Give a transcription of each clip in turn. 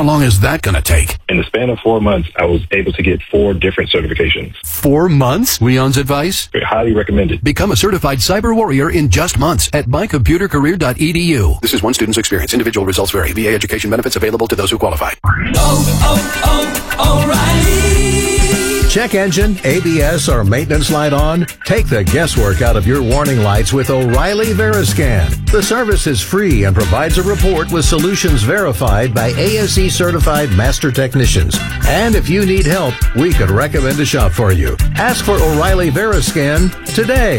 long is that going to take? In the span of 4 months, I was able to get 4 different certifications. 4 months? Leon's advice? Highly recommended. Become a certified cyber warrior in just months at mycomputercareer.edu. This is one student's experience. Individual results vary. VA education benefits available to those who qualify. O'Reilly. Check engine, ABS, or maintenance light on? Take the guesswork out of your warning lights with O'Reilly Veriscan. The service is free and provides a report with solutions verified by ASE certified master technicians. And if you need help, we could recommend a shop for you. Ask for O'Reilly Veriscan today.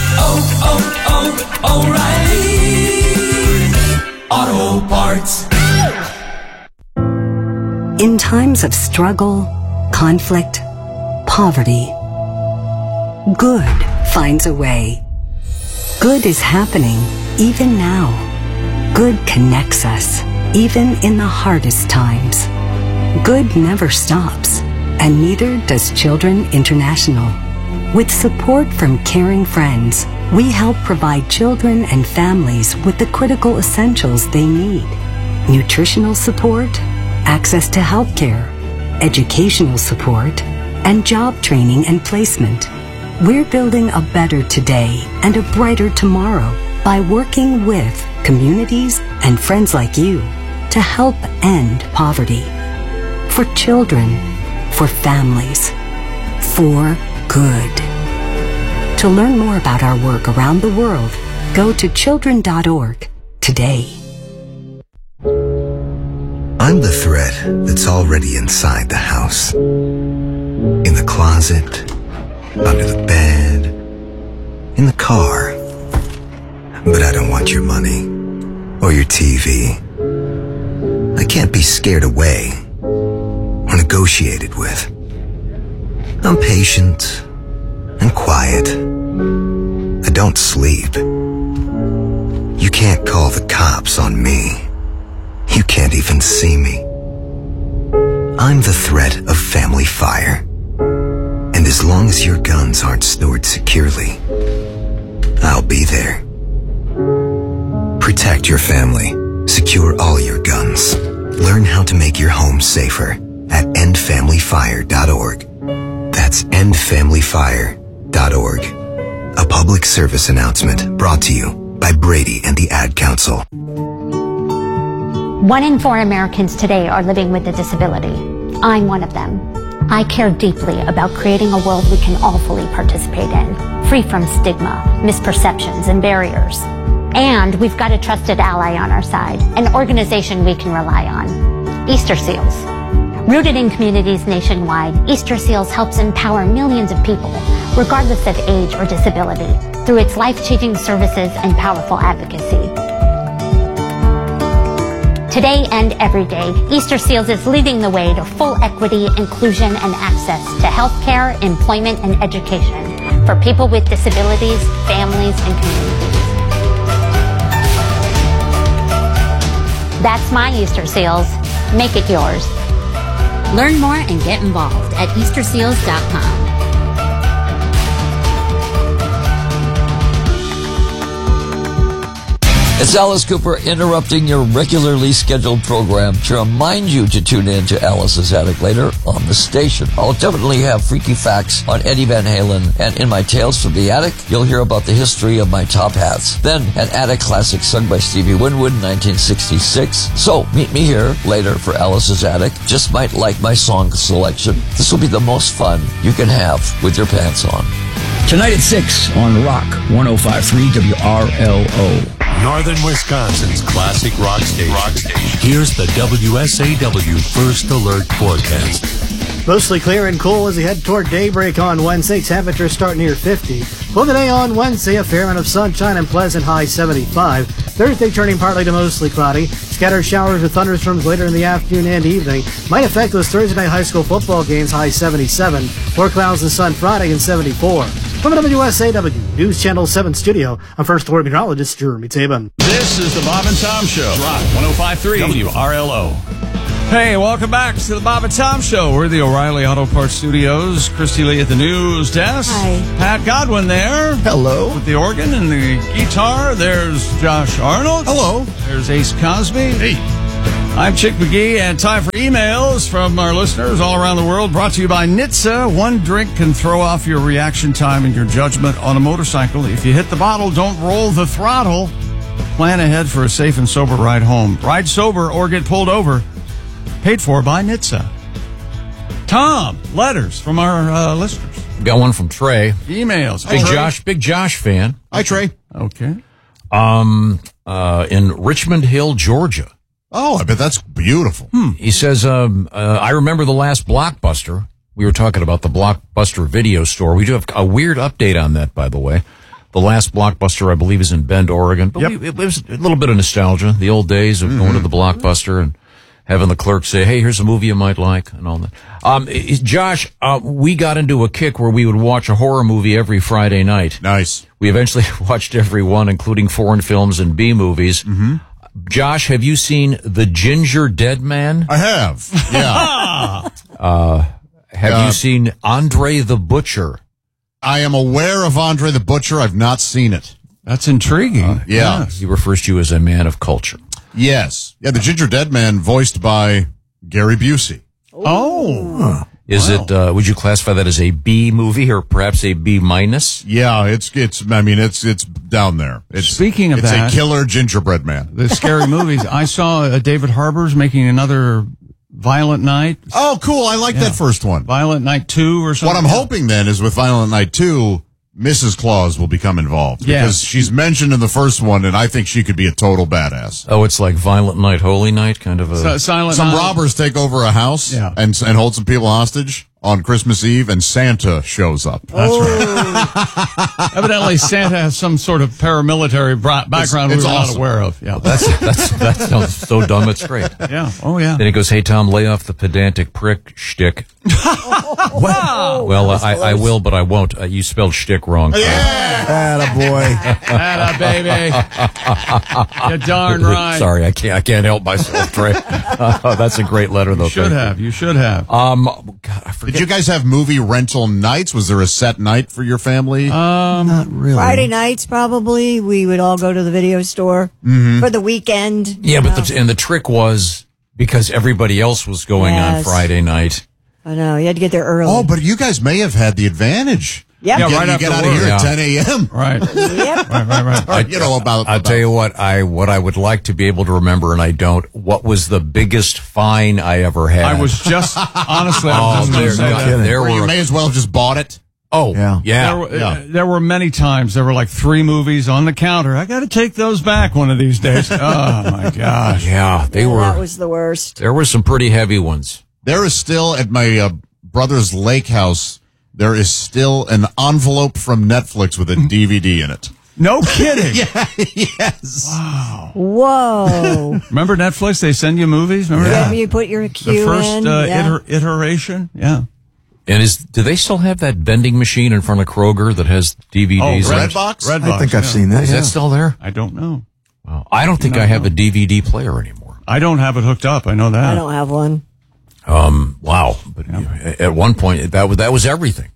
O'Reilly Auto Parts. In times of struggle, conflict, poverty, good finds a way. Good is happening even now. Good connects us, even in the hardest times. Good never stops, and neither does Children International. With support from caring friends, we help provide children and families with the critical essentials they need. Nutritional support, access to health care, educational support, and job training and placement. We're building a better today and a brighter tomorrow by working with communities and friends like you to help end poverty. For children, for families, for good. To learn more about our work around the world, go to children.org today. I'm the thread that's already inside the house. In the closet, under the bed, in the car. But I don't want your money or your TV. I can't be scared away or negotiated with. I'm patient and quiet. I don't sleep. You can't call the cops on me. You can't even see me. I'm the threat of family fire. And as long as your guns aren't stored securely, I'll be there. Protect your family. Secure all your guns. Learn how to make your home safer at endfamilyfire.org. That's endfamilyfire.org. A public service announcement brought to you by Brady and the Ad Council. 1 in 4 Americans today are living with a disability. I'm one of them. I care deeply about creating a world we can all fully participate in, free from stigma, misperceptions, and barriers. And we've got a trusted ally on our side, an organization we can rely on, Easter Seals. Rooted in communities nationwide, Easter Seals helps empower millions of people, regardless of age or disability, through its life-changing services and powerful advocacy. Today and every day, Easter Seals is leading the way to full equity, inclusion, and access to healthcare, employment, and education for people with disabilities, families, and communities. That's my Easter Seals. Make it yours. Learn more and get involved at easterseals.com. It's Alice Cooper interrupting your regularly scheduled program to remind you to tune in to Alice's Attic later on the station. I'll definitely have freaky facts on Eddie Van Halen, and in my Tales from the Attic, you'll hear about the history of my top hats. Then, an attic classic sung by Stevie Winwood in 1966. So, meet me here later for Alice's Attic. Just might like my song selection. This will be the most fun you can have with your pants on. Tonight at 6 on Rock 105.3 WRLO. Northern Wisconsin's classic rock station. Here's the WSAW First Alert forecast. Mostly clear and cool as we head toward daybreak on Wednesday. Temperatures start near 50. For the day on Wednesday, a fair amount of sunshine and pleasant, high 75. Thursday turning partly to mostly cloudy. Scattered showers with thunderstorms later in the afternoon and evening. Might affect those Thursday night high school football games, high 77. More clouds and sun Friday and 74. From the WSAW News Channel 7 studio, I'm First Alert Meteorologist Jeremy Tabin. This is the Bob and Tom Show. Rock 105.3 WRLO. Hey, welcome back to the Bob and Tom Show. We're the O'Reilly Auto Parts Studios. Christy Lee at the news desk. Hi. Pat Godwin there. Hello. With the organ and the guitar. There's Josh Arnold. Hello. There's Ace Cosby. Hey. I'm Chick McGee, and time for emails from our listeners all around the world. Brought to you by NHTSA. One drink can throw off your reaction time and your judgment on a motorcycle. If you hit the bottle, don't roll the throttle. Plan ahead for a safe and sober ride home. Ride sober or get pulled over. Paid for by NHTSA. Tom, letters from our listeners. Got one from Trey. Emails. Big Josh fan. Hi, Trey. Okay. In Richmond Hill, Georgia. Oh, I bet that's beautiful. He says, I remember the last Blockbuster. We were talking about the Blockbuster video store. We do have a weird update on that, by the way. The last Blockbuster, I believe, is in Bend, Oregon. But it was a little bit of nostalgia, the old days of going to the Blockbuster and having the clerk say, hey, here's a movie you might like, and all that. Josh, we got into a kick where we would watch a horror movie every Friday night. Nice. We eventually watched every one, including foreign films and B movies. Mm-hmm. Josh, have you seen The Ginger Dead Man? I have, yeah. Have you seen Andre the Butcher? I am aware of Andre the Butcher. I've not seen it. That's intriguing. Yeah. Yes. He refers to you as a man of culture. Yes. Yeah, The Ginger Dead Man, voiced by Gary Busey. Oh. Is it, would you classify that as a B movie or perhaps a B minus? Yeah, it's down there. Speaking of that, it's a killer gingerbread man. The scary movies. I saw David Harbour's making another Violent Night. Oh, cool. I like that first one. Violent Night 2 or something. What I'm hoping then is with Violent Night 2, Mrs. Claus will become involved. Yes. Because she's mentioned in the first one, and I think she could be a total badass. Oh, it's like Violent Night, Holy Night, kind of a... Silent Some Night. robbers take over a house and hold some people hostage on Christmas Eve, and Santa shows up. That's right. Evidently, Santa has some sort of paramilitary background it's we're awesome. not aware of. Yeah, that sounds so dumb, it's great. Yeah. Oh, yeah. Then he goes, hey, Tom, lay off the pedantic prick shtick. Wow. Well, I will, but I won't. You spelled shtick wrong. Yeah. Attaboy. Atta baby. You're darn right. Sorry, I can't help myself, Trey. That's a great letter, though. You should have. God, I forget. Did you guys have movie rental nights? Was there a set night for your family? Not really. Friday nights, probably. We would all go to the video store for the weekend. Yeah, but the trick was because everybody else was going on Friday night. I know. You had to get there early. Oh, but you guys may have had the advantage. Yep. Yeah, You right get after out of work. here at 10 a.m. Right. Yep. Right. I'll tell you what I would like to be able to remember, and I don't. What was the biggest fine I ever had? I was just, honestly, I was just going to say that. There you were. may as well have just bought it. Oh, yeah. There were many times. There were like 3 movies on the counter. I got to take those back one of these days. Oh, my gosh. Yeah, they were. That was the worst. There were some pretty heavy ones. There is still at my brother's lake house. There is still an envelope from Netflix with a DVD in it. No kidding. Yes. Wow. Whoa. Remember Netflix? They send you movies. Remember that? You put your cue The first in. iteration. Yeah. And do they still have that vending machine in front of Kroger that has DVDs? Oh, Redbox? I think I've seen that. Is that still there? I don't know. Wow. I don't think I have a DVD player anymore. I don't have it hooked up. I know that. I don't have one. Wow. But at one point, that was everything.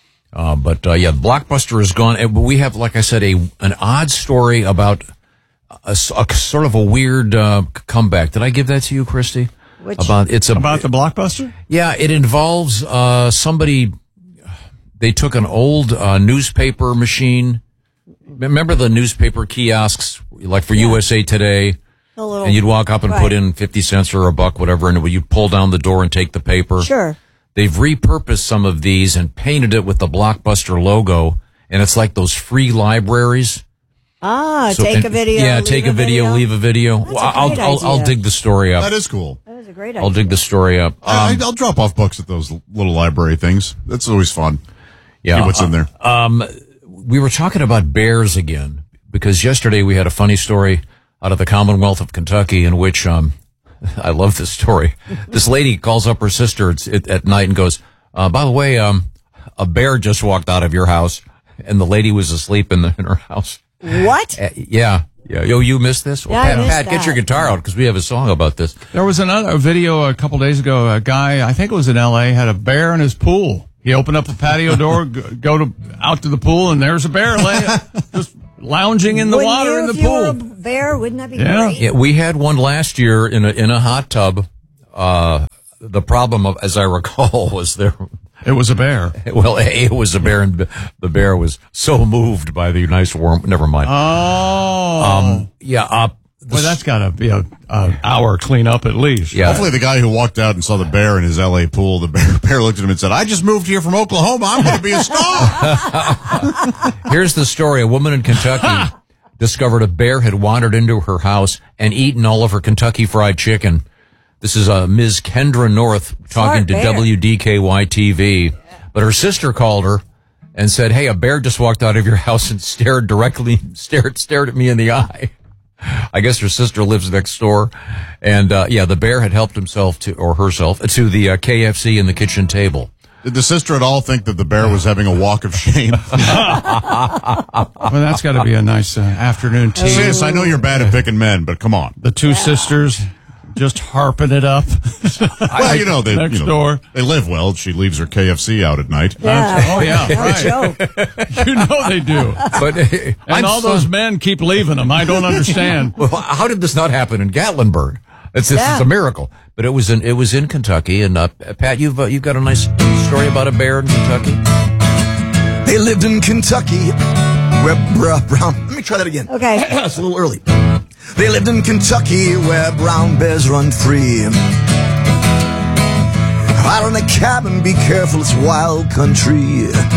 Blockbuster is gone. And we have, like I said, an odd story about a sort of a weird comeback. Did I give that to you, Christy? About the Blockbuster? Yeah, it involves somebody. They took an old newspaper machine. Remember the newspaper kiosks, like for USA Today? And you'd walk up and put in 50 cents or $1, whatever, and you'd pull down the door and take the paper. Sure. They've repurposed some of these and painted it with the Blockbuster logo, and it's like those free libraries. Take a video. Yeah, take a video, leave a video. That's a great I'll idea. dig the story up. That is cool. That is a great idea. I'll dig the story up. I'll drop off books at those little library things. That's always fun. Yeah, see what's in there. We were talking about bears again because yesterday we had a funny story out of the Commonwealth of Kentucky in which I love this story. This lady calls up her sister at night and goes, by the way, a bear just walked out of your house, and the lady was asleep in her house. What? Yeah. Yo, you missed this? Yeah, I missed Pat, get your guitar out because we have a song about this. There was another video a couple days ago. A guy, I think it was in L.A., had a bear in his pool. He opened up the patio door, out to the pool, and there's a bear laying just lounging in the Wouldn't water you, in the if you were pool. a bear, wouldn't that be great? Yeah, we had one last year in a hot tub. The problem, as I recall, was there. It was a bear. Well, it was a bear, and the bear was so moved by the nice warm. Never mind. Oh, well, that's got to be an hour cleanup at least. Yeah. Hopefully the guy who walked out and saw the bear in his L.A. pool, the bear looked at him and said, I just moved here from Oklahoma. I'm going to be a star. Here's the story. A woman in Kentucky discovered a bear had wandered into her house and eaten all of her Kentucky Fried Chicken. This is Ms. Kendra North talking to WDKY-TV. But her sister called her and said, hey, a bear just walked out of your house and stared at me in the eye. I guess her sister lives next door. And, the bear had helped herself to the KFC and the kitchen table. Did the sister at all think that the bear was having a walk of shame? Well, that's got to be a nice afternoon tea. Sis, I know you're bad at picking men, but come on. The two sisters just harping it up. Well, next door. They live well. She leaves her KFC out at night. Right. You know they do. But those men keep leaving them. I don't understand. Well, how did this not happen in Gatlinburg? It's a miracle. But it was in Kentucky. And Pat, you've got a nice story about a bear in Kentucky. They lived in Kentucky. Let me try that again. Okay. It's a little early. They lived in Kentucky where brown bears run free. Out in a cabin, be careful, it's wild country.